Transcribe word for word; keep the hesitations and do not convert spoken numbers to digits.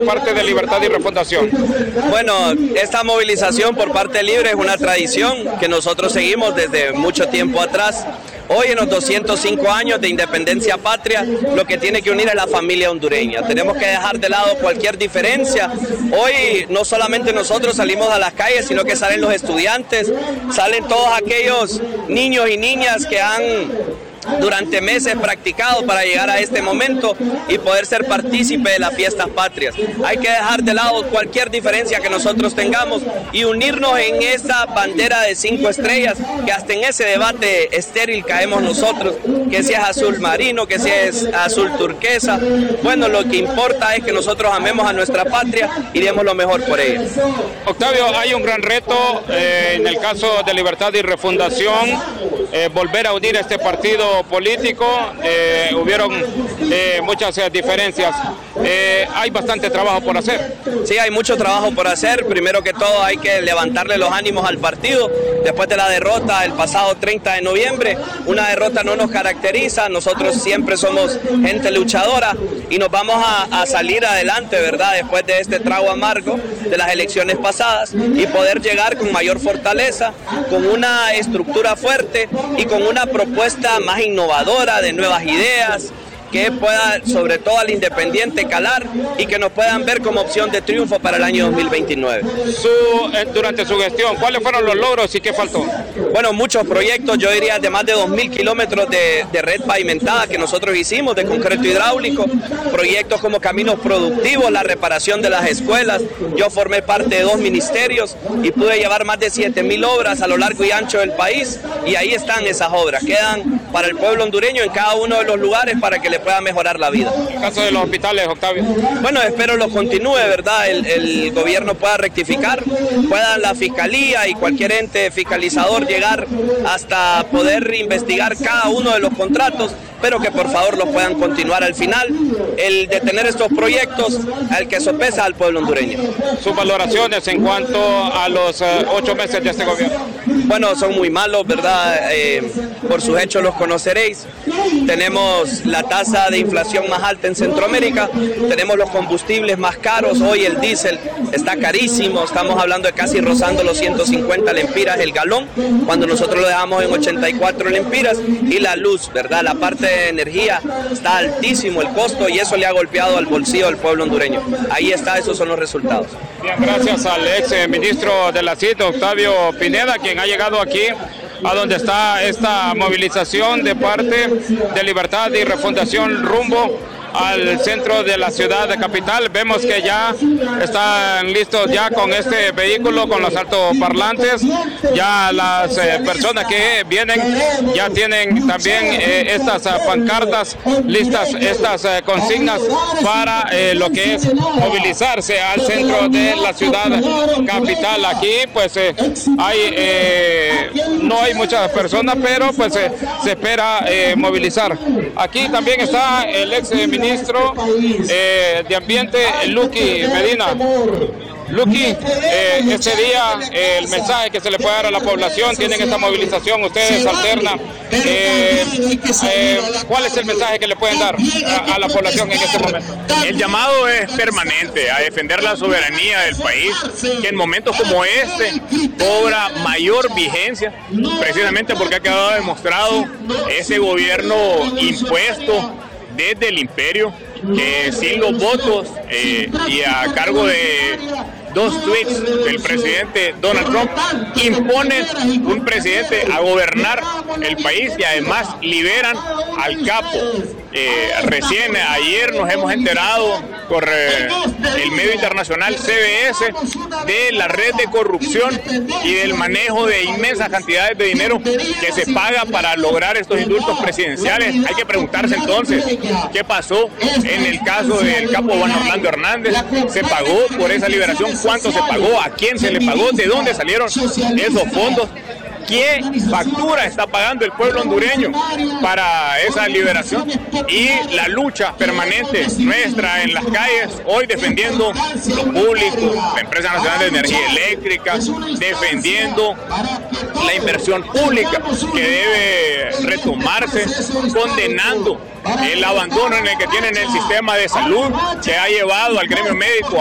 Parte de Libertad y Refundación. Bueno, esta movilización por parte libre es una tradición que nosotros seguimos desde mucho tiempo atrás. Hoy, en los doscientos cinco años de independencia patria, lo que tiene que unir es la familia hondureña. Tenemos que dejar de lado cualquier diferencia. Hoy no solamente nosotros salimos a las calles, sino que salen los estudiantes, salen todos aquellos niños y niñas que han durante meses practicado para llegar a este momento y poder ser partícipe de las fiestas patrias. Hay que dejar de lado cualquier diferencia que nosotros tengamos y unirnos en esa bandera de cinco estrellas, que hasta en ese debate estéril caemos nosotros, que si es azul marino, que si es azul turquesa. Bueno, lo que importa es que nosotros amemos a nuestra patria y demos lo mejor por ella. Octavio, hay un gran reto eh, en el caso de Libertad y Refundación, eh, volver a unir este partido político. Eh, hubieron eh, muchas eh, diferencias. Eh, hay bastante trabajo por hacer. Sí, hay mucho trabajo por hacer. Primero que todo hay que levantarle los ánimos al partido. Después de la derrota el pasado treinta de noviembre, una derrota no nos caracteriza. Nosotros siempre somos gente luchadora y nos vamos a, a salir adelante, ¿verdad? Después de este trago amargo de las elecciones pasadas y poder llegar con mayor fortaleza, con una estructura fuerte y con una propuesta más innovadora, de nuevas ideas, que pueda sobre todo al independiente calar y que nos puedan ver como opción de triunfo para el año dos mil veintinueve. Su, eh, durante su gestión, ¿cuáles fueron los logros y qué faltó? Bueno, muchos proyectos, yo diría de más de dos mil kilómetros de, de red pavimentada que nosotros hicimos, de concreto hidráulico, proyectos como caminos productivos, la reparación de las escuelas. Yo formé parte de dos ministerios y pude llevar más de siete mil obras a lo largo y ancho del país, y ahí están esas obras, quedan para el pueblo hondureño en cada uno de los lugares para que le pueda mejorar la vida. En el caso de los hospitales, Octavio. Bueno, espero lo continúe, ¿verdad? El, el gobierno pueda rectificar, pueda la fiscalía y cualquier ente fiscalizador llegar hasta poder investigar cada uno de los contratos, pero que por favor los puedan continuar al final. El detener estos proyectos al que sopesa al pueblo hondureño. Sus valoraciones en cuanto a los uh, ocho meses de este gobierno. Bueno, son muy malos, ¿verdad? Eh, por sus hechos los conoceréis. Tenemos la tasa de inflación más alta en Centroamérica, tenemos los combustibles más caros. Hoy el diésel está carísimo, estamos hablando de casi rozando los ciento cincuenta lempiras el galón, cuando nosotros lo dejamos en ochenta y cuatro lempiras, y la luz, ¿verdad? La parte de energía está altísimo el costo y eso le ha golpeado al bolsillo del pueblo hondureño. Ahí está, esos son los resultados. Bien, gracias al ex ministro de la C I D, Octavio Pineda, quien ha llegado aquí a donde está esta movilización de parte de Libertad y Refundación rumbo al centro de la ciudad de capital. Vemos que ya están listos ya con este vehículo, con los altoparlantes. Ya las eh, personas que vienen ya tienen también eh, estas uh, pancartas listas, estas uh, consignas para eh, lo que es movilizarse al centro de la ciudad capital. Aquí pues eh, hay eh, no hay muchas personas, pero pues eh, se espera eh, movilizar. Aquí también está el ex ministro ministro eh, de Ambiente, Luqui Medina. Luqui, eh, este día eh, el mensaje que se le puede dar a la población, tienen esta movilización, ustedes alternan, eh, eh, ¿cuál es el mensaje que le pueden dar a, a la población en este momento? El llamado es permanente, a defender la soberanía del país, que en momentos como este cobra mayor vigencia, precisamente porque ha quedado demostrado ese gobierno impuesto desde el imperio, que sin los votos eh, y a cargo de dos tweets del presidente Donald Trump imponen un presidente a gobernar el país y además liberan al capo. Eh, recién ayer nos hemos enterado por eh, el medio internacional C B S de la red de corrupción y del manejo de inmensas cantidades de dinero que se paga para lograr estos indultos presidenciales. Hay que preguntarse entonces qué pasó en el caso del capo Juan Orlando Hernández. ¿Se pagó por esa liberación? ¿Cuánto se pagó? ¿A quién se le pagó? ¿De dónde salieron esos fondos? qué factura está pagando el pueblo hondureño para esa liberación y la lucha permanente nuestra en las calles, hoy defendiendo lo público, la Empresa Nacional de Energía Eléctrica, defendiendo la inversión pública que debe retomarse, condenando el abandono en el que tienen el sistema de salud que ha llevado al gremio médico